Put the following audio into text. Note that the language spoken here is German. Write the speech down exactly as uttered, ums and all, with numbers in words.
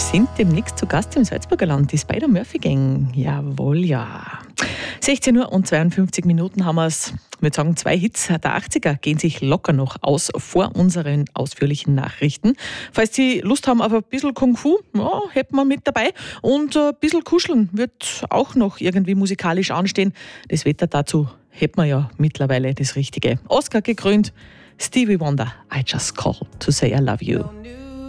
sind demnächst zu Gast im Salzburger Land, die Spider-Murphy-Gang. Jawohl, ja. sechzehn Uhr und zweiundfünfzig Minuten haben wir es. Ich würde sagen, zwei Hits der achtziger gehen sich locker noch aus vor unseren ausführlichen Nachrichten. Falls Sie Lust haben auf ein bisschen Kung-Fu, ja, hätten wir mit dabei. Und ein bisschen Kuscheln wird auch noch irgendwie musikalisch anstehen. Das Wetter dazu hätten wir ja mittlerweile das Richtige. Oscar gekrönt, Stevie Wonder, I Just Call to Say I Love You.